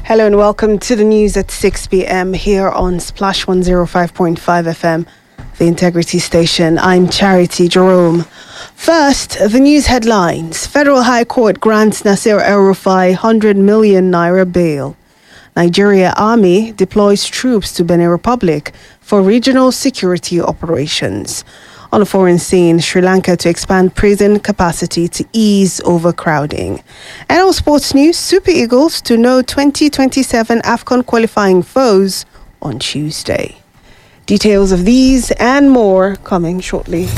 Hello and welcome to the news at 6 p.m. here on Splash 105.5 FM, the Integrity Station. I'm Charity Jerome. First, the news headlines. Federal High Court grants Nasir El-Rufai 100 million naira bail. Nigeria Army deploys troops to Benin Republic for regional security operations. On a foreign scene, Sri Lanka to expand prison capacity to ease overcrowding. And on sports news, Super Eagles to know 2027 AFCON qualifying foes on Tuesday. Details of these and more coming shortly.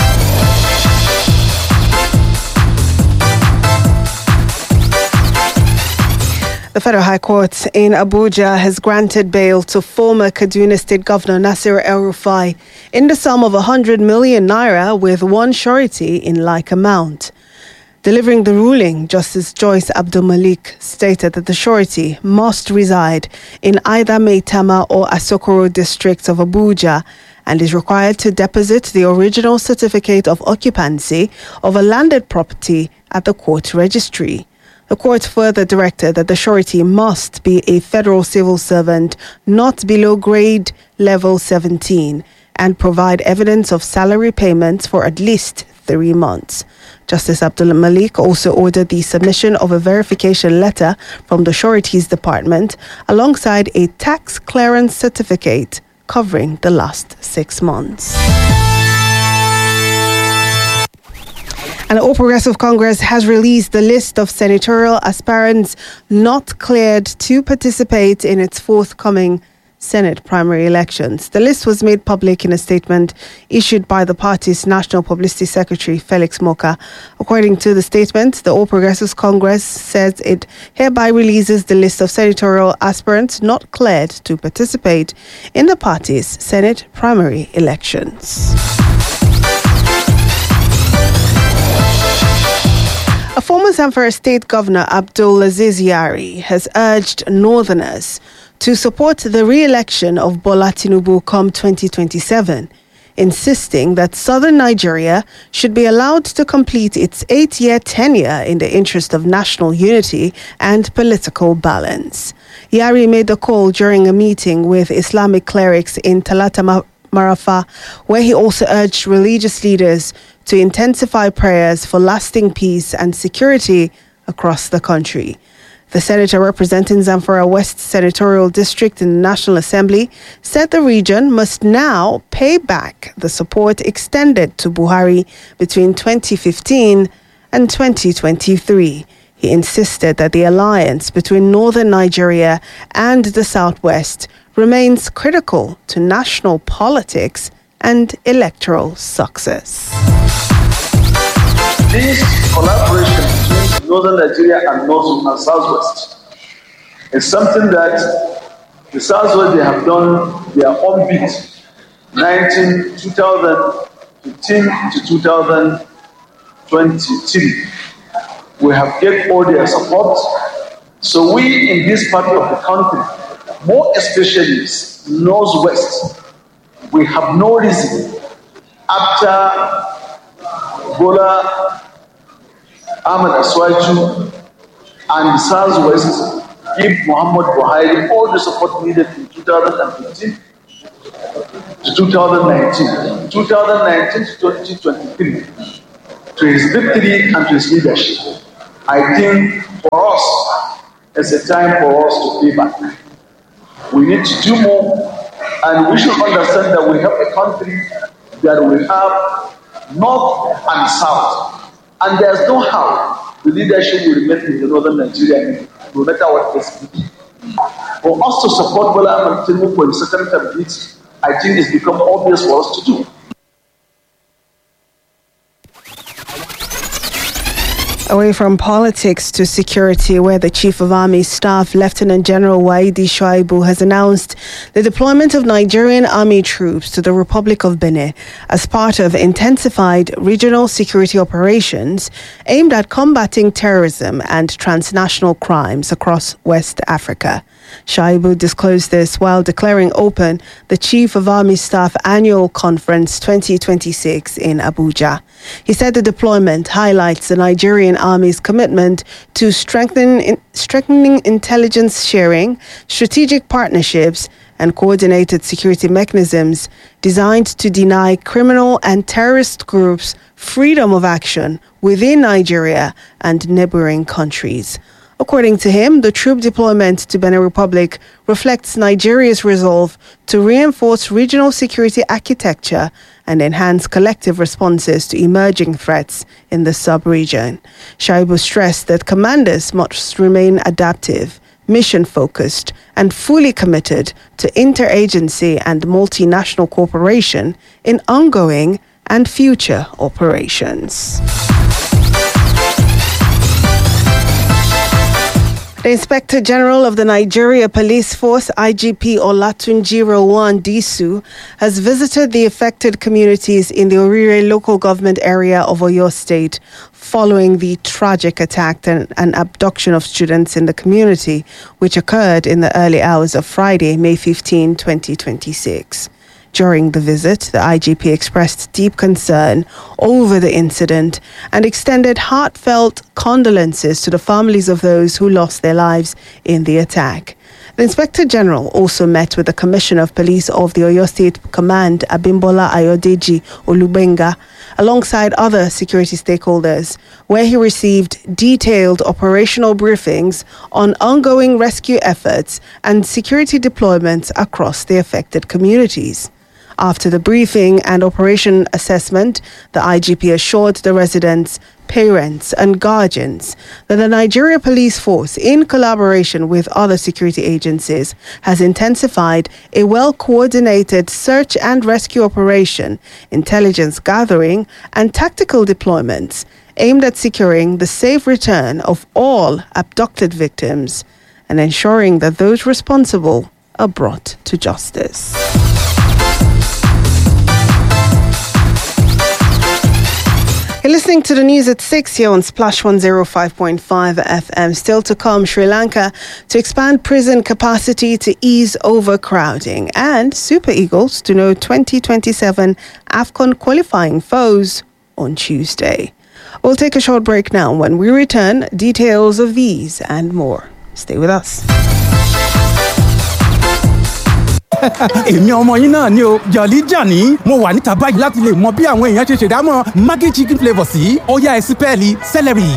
The Federal High Court in Abuja has granted bail to former Kaduna State Governor Nasir El-Rufai in the sum of 100 million naira with one surety in like amount. Delivering the ruling, Justice Joyce Abdul Malik stated that the surety must reside in either Maitama or Asokoro districts of Abuja and is required to deposit the original certificate of occupancy of a landed property at the court registry. The court further directed that the surety must be a federal civil servant not below grade level 17 and provide evidence of salary payments for at least 3 months. Justice Abdul Malik also ordered the submission of a verification letter from the Sureties Department alongside a tax clearance certificate covering the last 6 months. And the All Progressive Congress has released the list of senatorial aspirants not cleared to participate in its forthcoming Senate primary elections. The list was made public in a statement issued by the party's National Publicity Secretary, Felix Moka. According to the statement, the All Progressive Congress says it hereby releases the list of senatorial aspirants not cleared to participate in the party's Senate primary elections. A former Zamfara State Governor, Abdul Aziz Yari, has urged Northerners to support the re-election of Bola Tinubu come 2027, insisting that Southern Nigeria should be allowed to complete its 8-year tenure in the interest of national unity and political balance. Yari made the call during a meeting with Islamic clerics in Talata Marafa, where he also urged religious leaders to intensify prayers for lasting peace and security across the country. The senator representing Zamfara West Senatorial District in the National Assembly said the region must now pay back the support extended to Buhari between 2015 and 2023. He insisted that the alliance between northern Nigeria and the southwest remains critical to national politics and electoral success. This collaboration between northern Nigeria and north and southwest is something that the southwest they have done their own bit 2015 to 2023. We have get all their support. So we in this part of the country, more especially northwest, we have no reason after Bola Ahmed Aswaju and the Southwest give Muhammad Buhari all the support needed in 2015 to 2019, 2019 to 2023 to his victory and to his leadership. I think for us, it's a time for us to pay back. We need to do more, and we should understand that we have a country that will have north and south, and there's no how the leadership will remain in the northern Nigeria, no matter what is. For us to support Bola Ahmed Tinubu for the second term, I think it's become obvious for us to do. Away from politics to security, where the Chief of Army Staff, Lieutenant General Waidi Shuaibu, has announced the deployment of Nigerian Army troops to the Republic of Benin as part of intensified regional security operations aimed at combating terrorism and transnational crimes across West Africa. Shuaibu disclosed this while declaring open the Chief of Army Staff Annual Conference 2026 in Abuja. He said the deployment highlights the Nigerian Army's commitment to strengthening intelligence sharing, strategic partnerships, and coordinated security mechanisms designed to deny criminal and terrorist groups freedom of action within Nigeria and neighboring countries. According to him, the troop deployment to Benin Republic reflects Nigeria's resolve to reinforce regional security architecture and enhance collective responses to emerging threats in the sub-region. Shaibu stressed that commanders must remain adaptive, mission-focused, and fully committed to interagency and multinational cooperation in ongoing and future operations. The Inspector General of the Nigeria Police Force, IGP Olatunji Rowan Disu, has visited the affected communities in the Orire local government area of Oyo State following the tragic attack and abduction of students in the community, which occurred in the early hours of Friday, May 15, 2026. During the visit, the IGP expressed deep concern over the incident and extended heartfelt condolences to the families of those who lost their lives in the attack. The Inspector General also met with the Commissioner of Police of the Oyo State Command, Abimbola Ayodeji Olubenga, alongside other security stakeholders, where he received detailed operational briefings on ongoing rescue efforts and security deployments across the affected communities. After the briefing and operation assessment, the IGP assured the residents, parents, and guardians that the Nigeria Police Force, in collaboration with other security agencies, has intensified a well-coordinated search and rescue operation, intelligence gathering, and tactical deployments aimed at securing the safe return of all abducted victims and ensuring that those responsible are brought to justice. You're listening to the news at 6 here on Splash 105.5 FM. Still to come, Sri Lanka to expand prison capacity to ease overcrowding, and Super Eagles to know 2027 AFCON qualifying foes on Tuesday. We'll take a short break now. When we return, details of these and more. Stay with us. èmi ọmọ yín náà ni o Jolly Johnny mo wà níta báyìí láti lè mọ bí àwọn èèyàn ṣe ṣèdámọ̀ Maggi chicken flavour sí ó yá ẹ sípẹ́ẹ̀lì celery.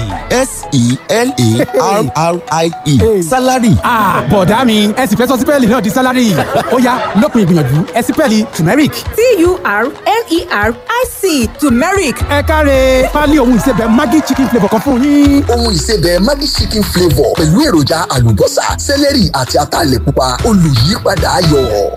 S-E-L-A-R-R-I-E salary. Bọ̀dá mi ẹ sì fẹ́ sọ sípẹ́ẹ̀lì náà di salary ó yá lópin ìgbìyànjú ẹ sípẹ́ẹ̀lì turmeric. T-U-R-M-E-R-I-C turmeric. ẹ káre pálí ohun ìsebẹ̀ Maggi chicken flavour kan fún yín. Ohun ìsebẹ̀ Maggi chicken flavour pẹ̀lú èròjà àlùbọ́sà celery àti ataalẹ̀ pupa olùyípadà ayọ̀.